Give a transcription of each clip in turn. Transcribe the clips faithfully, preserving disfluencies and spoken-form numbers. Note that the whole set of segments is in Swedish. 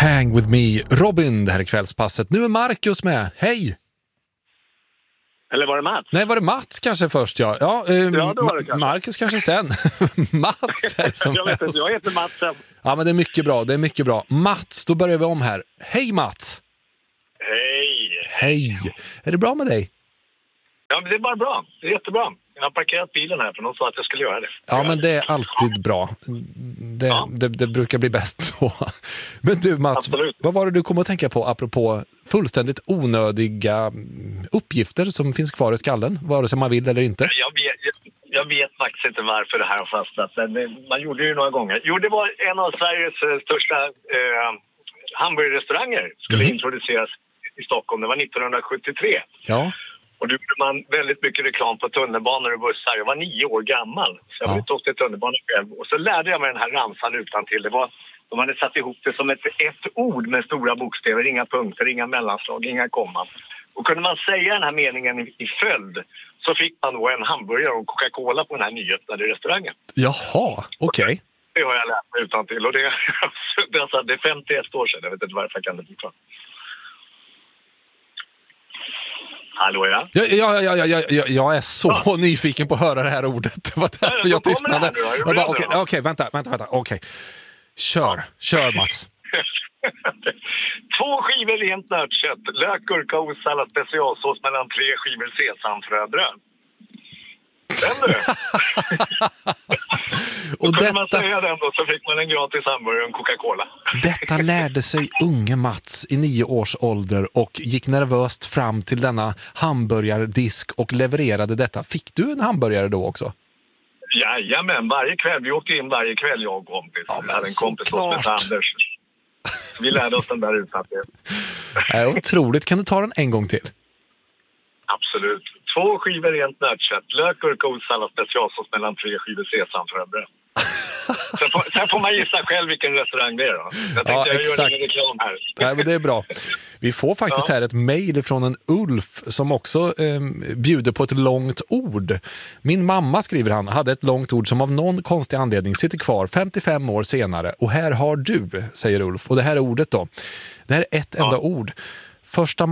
Hang with me, Robin, det här är kvällspasset. Nu är Marcus med, hej! Eller var det Mats? Nej, var det Mats kanske först, ja. Ja, um, ja det var det kanske. Marcus kanske sen. Mats är det som jag, vet inte, jag heter Mats. Ja, men det är mycket bra, det är mycket bra. Mats, då börjar vi om här. Hej Mats! Hej! Hej! Är det bra med dig? Ja, men det är bara bra. Det är jättebra. Jag har parkerat bilen här för någon sa att jag skulle göra det. Ja, men det är alltid bra. Det, ja. det, det brukar bli bäst så. Men du Mats, Absolut. vad var det du kom att tänka på apropå fullständigt onödiga uppgifter som finns kvar i skallen, vare sig man vill eller inte? Jag vet, jag, jag vet faktiskt inte varför det här har fastnat. Men man gjorde det ju några gånger. Jo, det var en av Sveriges största eh, hamburgerrestauranger skulle mm. introduceras i Stockholm. Det var nittonhundrasjuttiotre. Ja. Och då gjorde man väldigt mycket reklam på tunnelbanor och bussar. Jag var nio år gammal. Så jag ja. åkte tunnelbanan själv. Och så lärde jag mig den här ramsan utan till. Det var, de hade satt ihop det som ett, ett ord med stora bokstäver. Inga punkter, inga mellanslag, inga komman. Och kunde man säga den här meningen i, i följd så fick man då en hamburgare och Coca-Cola på den här nyöppnade restaurangen. Jaha, okej. Okay. Det har jag lärt mig utan till. Och det, det, alltså, det är femtioett år sedan. Jag vet inte varför jag kan det fortfarande. Hallå, ja? Ja, ja, ja, ja, ja, jag är så ja. nyfiken på att höra det här ordet. Det var därför jag tystnade. Okej, okay, okay, vänta, vänta, vänta. Okej. Okay. Kör, kör Mats. Två skivor rent nötkött, lök, gurka, osallad, specialsås mellan tre skivor sesamfröbröd. Den du? Och kunde detta... man säga den då så fick man en gratis hamburgare och en Coca-Cola. Detta lärde sig unge Mats i nio års ålder och gick nervöst fram till denna hamburgardisk och levererade detta. Fick du en hamburgare då också? Jajamän, varje kväll. Vi åkte in varje kväll, jag och kompis. Ja, vi hade en kompis som hette Anders. Vi lärde oss den där utan det. Äh, otroligt. Kan du ta den en gång till? Absolut. Två skivor rent nötkött, lök, gurka, osallad, specialsås mellan tre skivor sesamfröbröd. Sen får, sen får man gissa själv vilken restaurang det är då. Jag tänkte ja, jag exakt. gör en reklam här. Nej, men det är bra. Vi får faktiskt ja. här ett mejl från en Ulf som också eh, bjuder på ett långt ord. Min mamma, skriver han, hade ett långt ord som av någon konstig anledning sitter kvar femtiofem år senare. Och här har du, säger Ulf. Och det här är ordet då. Det här är ett enda ja. ord. Första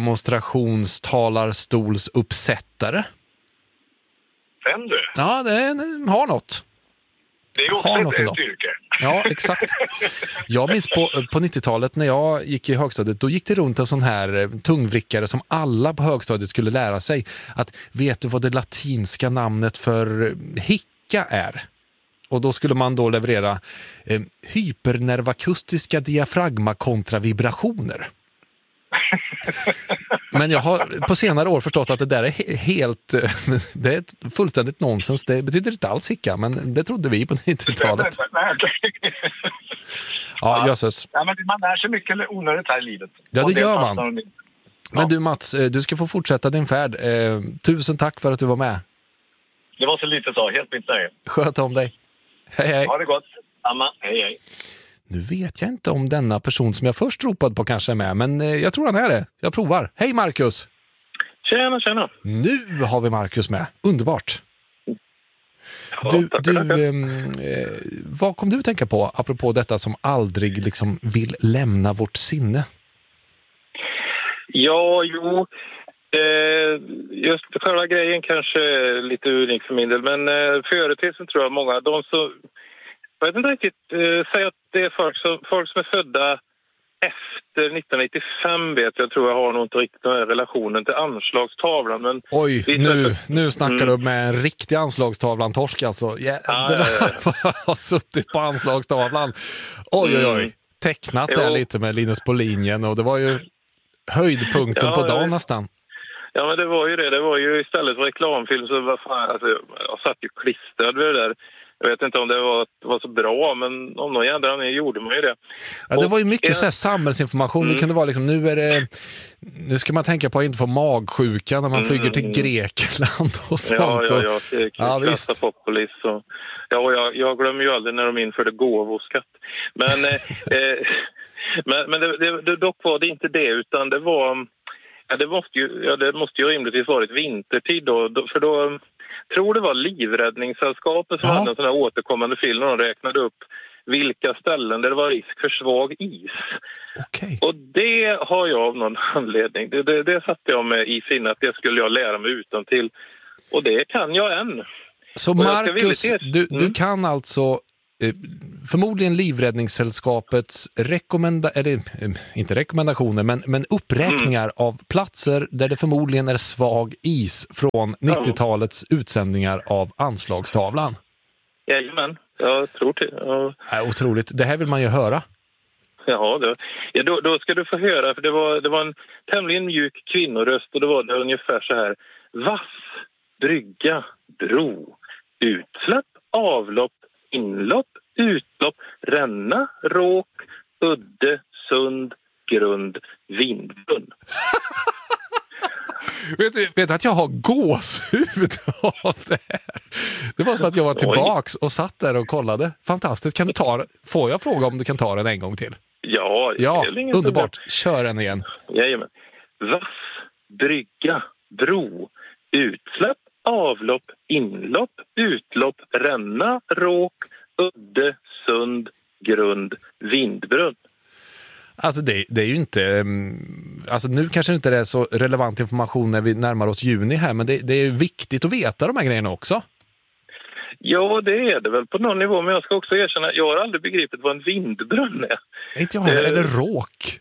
maj-demonstrationstalarstolsuppsättare. Vem du? Ja, det har något. Det är ju också ett yrke. Ja, exakt. Jag minns på, på nittiotalet när jag gick i högstadiet, då gick det runt en sån här tungvrickare som alla på högstadiet skulle lära sig. Att vet du vad det latinska namnet för hicka är? Och då skulle man då leverera eh, hypernervakustiska diafragma kontra vibrationer. Men jag har på senare år förstått att det där är helt det är ett fullständigt nonsens. Det betyder inte alls hicka, men det trodde vi på nittiotalet. Ja, jösses. Ja, men man lär sig mycket onödigt här i livet. Ja, det gör man. Men du Mats, du ska få fortsätta din färd. Eh, tusen tack för att du var med. Det var så lite så, helt mitt nöje. Sköt om dig. Hej, hej. Ha det gott. Samma, hej, hej. Nu vet jag inte om denna person som jag först ropade på kanske är med, men jag tror han är det. Jag provar. Hej Marcus! Tjena, tjena. Nu har vi Marcus med. Underbart. Ja, du, du eh, vad kom du att tänka på apropå detta som aldrig liksom vill lämna vårt sinne? Ja, jo. Eh, just själva grejen kanske är lite unik för min del, men eh, företeelsen tror jag många, de så jag vet inte riktigt, eh, säga att det är folk som, folk som är födda efter nittonhundranittiofem vet jag, tror jag har nog inte riktigt den här relationen till anslagstavlan. Men oj, nu, nu snackar mm. du med en riktig anslagstavlan torsk alltså. Jädrar, ah, ja, ja. Jag har suttit på anslagstavlan. Oj, oj, oj. Tecknat mm. där lite med Linus på linjen och det var ju höjdpunkten ja, på dagen nästan. Ja, men det var ju det. Det var ju istället för reklamfilm så var fan, alltså, jag satt ju klistrad vid det där. Jag vet inte om det var, var så bra, men om någon jädra anledning gjorde man ju det. Ja, det var ju mycket så här samhällsinformation. Mm. Det kunde vara liksom, nu är det, nu ska man tänka på att inte få magsjuka när man mm. flyger till Grekland och sånt. Ja, ja, ja. Det, ja visst. Populis och, ja, och jag, jag glömmer ju aldrig när de införde gåvoskatt. Men, eh, men, men det, det, det, dock var det inte det, utan det var, ja, det måste ju, ja, det måste ju rimligtvis varit vintertid då, då för då tror det var Livräddningssällskapet som ja. hade en sån här återkommande film och de räknade upp vilka ställen där det var risk för svag is. Okay. Och det har jag av någon anledning. Det, det, det satte jag med i sinne att det skulle jag lära mig utan till. Och det kan jag än. Så Marcus, du, du mm. kan alltså eh, förmodligen Livräddningssällskapets rekommenda eller eh, inte rekommendationer men, men uppräkningar mm. av platser där det förmodligen är svag is från nittiotalets utsändningar av Anslagstavlan. Jajamän, jag tror till. Ja. Ja, otroligt, det här vill man ju höra. Ja, det, ja då, då ska du få höra, för det var, det var en tämligen mjuk kvinnoröst och det var det ungefär så här: vass, brygga, bro, utsläpp, avlopp, inlopp, utlopp, ränna, råk, udde, sund, grund, vindbrunn. Vet du, vet du att jag har gåshud av det här? Det var som att jag var tillbaks och satt där och kollade. Fantastiskt. Kan du ta, får jag fråga om du kan ta den en gång till? Ja, ja underbart. Kör den igen. Jajamän. Vass, brygga, bro, utsläpp, avlopp, inlopp, utlopp, ränna, råk, udde, sund, grund, vindbrunn. Alltså det, det är ju inte, alltså nu kanske inte det är så relevant information när vi närmar oss juni här, men det, det är ju viktigt att veta de här grejerna också. Ja, det är det väl på någon nivå, men jag ska också erkänna att jag har aldrig begripit vad en vindbrunn är. Inte jag heller, eller råk?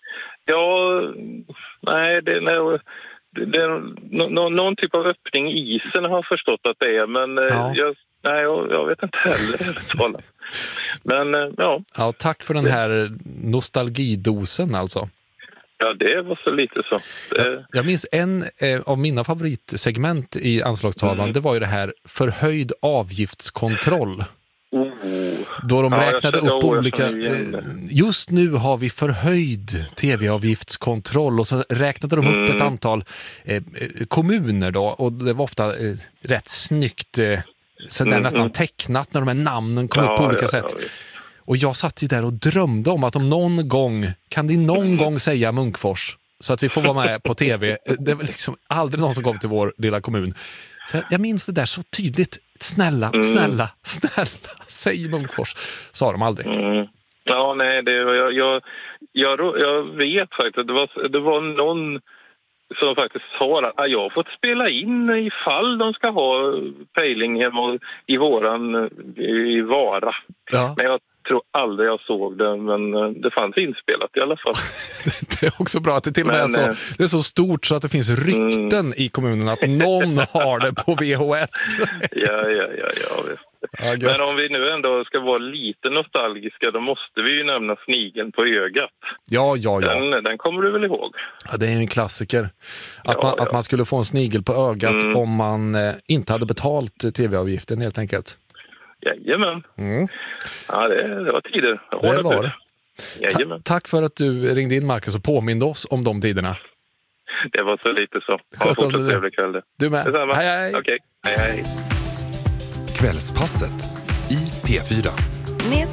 Ja, nej, det, nej, det, det är no, någon typ av öppning i isen har jag förstått att det är, men ja. jag, nej, jag, jag vet inte heller. Men ja. Ja, tack för den här nostalgidosen alltså. Ja, det var så lite så. Jag, jag minns en eh, av mina favoritsegment i Anslagstavlan, mm. det var ju det här förhöjd avgiftskontroll. Oh. Då de ja, räknade upp oh, olika... Eh, just nu har vi förhöjd tv-avgiftskontroll och så räknade de upp mm. ett antal eh, kommuner då, och det var ofta eh, rätt snyggt eh, så där mm. nästan tecknat när de här namnen kom ja, upp på olika ja, sätt. Ja, och jag satt ju där och drömde om att om någon gång, kan det någon mm. gång säga Munkfors så att vi får vara med på tv. Det var liksom aldrig någon som kom till vår lilla kommun. Så jag minns det där så tydligt. Snälla, mm. snälla, snälla, säg Munkfors. Sa de aldrig. Mm. Ja, nej, det, jag, jag, jag, jag vet faktiskt att det var, det var någon som faktiskt sa att jag har fått spela in ifall de ska ha pejling hemma i våran i Vara. Ja. Men jag tror aldrig jag såg det, men det fanns inspelat i alla fall. Det är också bra att det till och med är, så, det är så stort så att det finns rykten mm. i kommunen att någon har det på V H S. Ja, ja, ja, ja. Ja, men om vi nu ändå ska vara lite nostalgiska, då måste vi ju nämna Snigeln på ögat. Ja, ja, ja. Den, den kommer du väl ihåg? Ja, det är ju en klassiker. Att, ja, man, ja. att man skulle få en snigel på ögat mm. om man eh, inte hade betalt tv-avgiften helt enkelt. Jajamän. Mm. Ja, det, det var tider. Det var det. Jajamän. Ta- tack för att du ringde in, Marcus, och påminde oss om de tiderna. Det var så lite så. Ha en fortsatt trevlig kväll. Du med. Detsamma. Hej, hej. Okej. Hej, hej. Kvällspasset i P fyra. Med